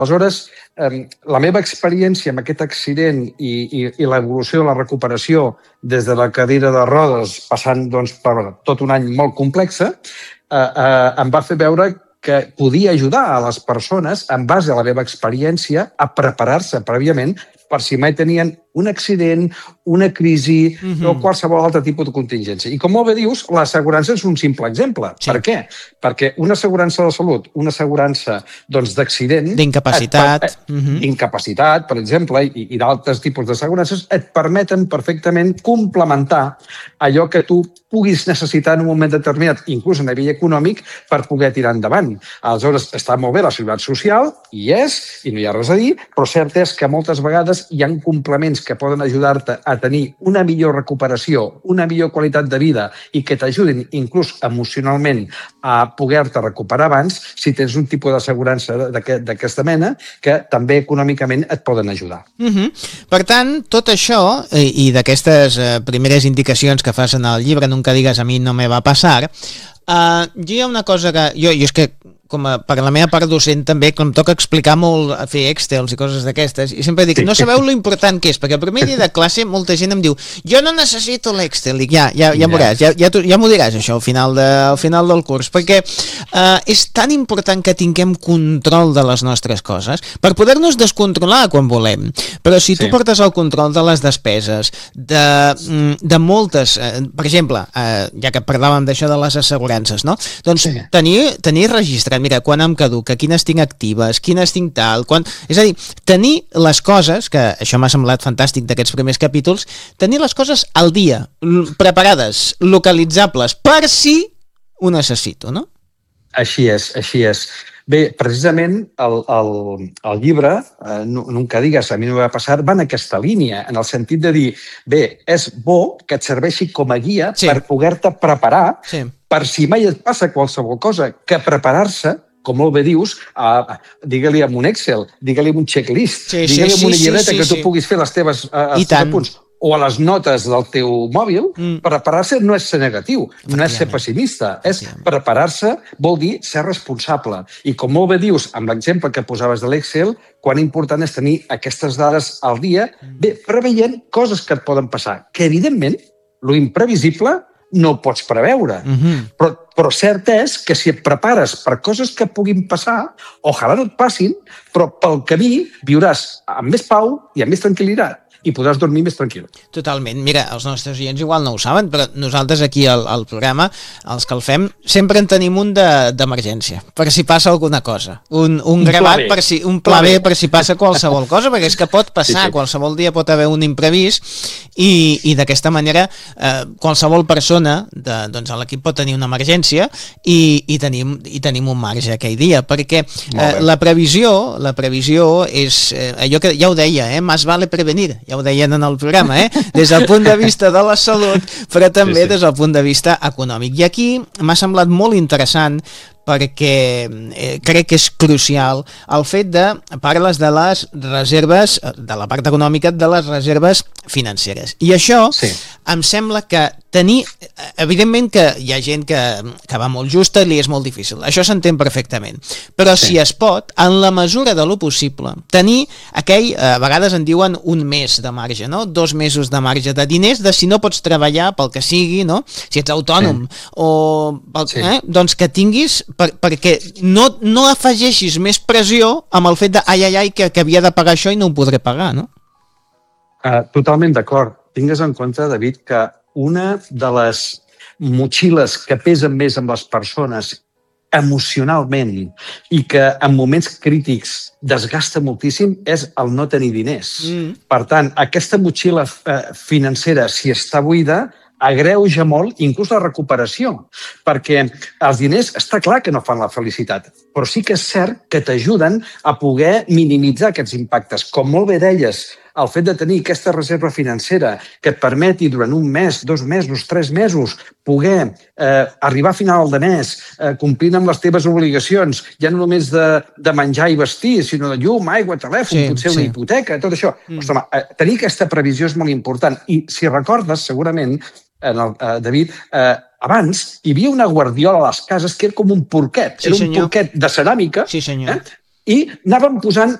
Aleshores, la meva experiència amb aquest accident i l'evolució de la recuperació des de la cadira de rodes, passant per tot un any molt complex, em va fer veure que podia ajudar a les persones, en base a la meva experiència, a preparar-se prèviament per si mai tenien un accident, una crisi o qualsevol altre tipus de contingència. I com molt bé dius, l'assegurança és un simple exemple. Sí. Per què? Perquè una assegurança de salut, una assegurança d'accident... D'incapacitat. D'incapacitat, per exemple, i d'altres tipus d'assegurances, et permeten perfectament complementar allò que tu puguis necessitar en un moment determinat, inclús a nivell econòmic, per poder tirar endavant. Aleshores, està molt bé la seguretat social, i no hi ha res a dir, però cert és que moltes vegades hi ha complements que poden ajudar-te a tenir una millor recuperació, una millor qualitat de vida i que t'ajudin inclús emocionalment a poder-te recuperar abans si tens un tipus d'assegurança d'aquesta mena que també econòmicament et poden ajudar. Per tant, tot això i d'aquestes primeres indicacions que fas en el llibre, Nunca digas a mi no me va a pasar, jo hi ha una cosa que... Jo és que per la meva part docent també, que em toca explicar molt, a fer Excels i coses d'aquestes, i sempre dic, no sabeu lo important que és, perquè el primer dia de classe molta gent em diu, jo no necessito l'Excel, dic, ja veuràs, ja m'ho diràs això al final del curs, perquè és tan important que tinguem control de les nostres coses, per poder-nos descontrolar quan volem, però si tu portes el control de les despeses, de moltes, per exemple, ja que parlàvem d'això de les assegurances, no? Doncs tenir registrat, mira, quan em caduca, quines tinc actives, quines tinc tal, és a dir, tenir les coses, que això m'ha semblat fantàstic d'aquests primers capítols, tenir les coses al dia, preparades, localitzables, per si ho necessito, no? Així és. Bé, precisament el llibre, Nunca digas a mi no me va a pasar, va en aquesta línia, en el sentit de dir, bé, és bo que et serveixi com a guia per poder-te preparar per si mai et passa qualsevol cosa, que preparar-se, com molt bé dius, digue-li amb un Excel, digue-li amb un checklist, digue-li amb una llibreta que tu puguis fer els teus apunts, o a les notes del teu mòbil. Preparar-se no és ser negatiu, no és ser pessimista, és preparar-se vol dir ser responsable. I com molt bé dius, amb l'exemple que posaves de l'Excel, quan important és tenir aquestes dades al dia, bé, preveient coses que et poden passar, que evidentment, lo imprevisible no ho pots preveure. Però cert és que si et prepares per coses que puguin passar, ojalà no et passin, però pel camí viuràs amb més pau i amb més tranquil·litat i podràs dormir més tranquil. Totalment. Mira, els nostres oients igual no ho saben, però nosaltres aquí al programa, els que el fem, sempre en tenim un d'emergència, per si passa alguna cosa. Un gravat, un pla B per si passa qualsevol cosa, perquè és que pot passar, qualsevol dia pot haver un imprevist i d'aquesta manera qualsevol persona a l'equip pot tenir una emergència i tenim un marge aquell dia, perquè la previsió és allò que ja ho deia, más vale prevenir, ja ho deien en el programa, des del punt de vista de la salut, però també des del punt de vista econòmic. I aquí m'ha semblat molt interessant perquè crec que és crucial el fet de, parles de les reserves, de la part econòmica de les reserves financeres. I això em sembla que tenir, evidentment que hi ha gent que va molt justa i li és molt difícil, això s'entén perfectament, però si es pot, en la mesura de lo possible, tenir aquell, a vegades en diuen un mes de marge, no? 2 mesos de marge de diners, de si no pots treballar pel que sigui, no? Si ets autònom, doncs que tinguis perquè no afegeixis més pressió amb el fet de que havia de pagar això i no ho podré pagar, no? Totalment d'acord. Tingues en compte, David, que una de les motxilles que pesen més amb les persones emocionalment i que en moments crítics desgasta moltíssim és el no tenir diners. Per tant, aquesta motxilla financera, si està buida, agreuja molt, inclús la recuperació, perquè els diners està clar que no fan la felicitat, però sí que és cert que t'ajuden a poder minimitzar aquests impactes. Com molt bé deies, el fet de tenir aquesta reserva financera que et permeti durant un mes, 2 mesos, 3 mesos, poder arribar a final de mes complint amb les teves obligacions, ja no només de menjar i vestir, sinó de llum, aigua, telèfon, potser una hipoteca, tot això. Ostres, tenir aquesta previsió és molt important. I si recordes, segurament, David, abans hi havia una guardiola a les cases que era com un porquet. Era un porquet de ceràmica i anàvem posant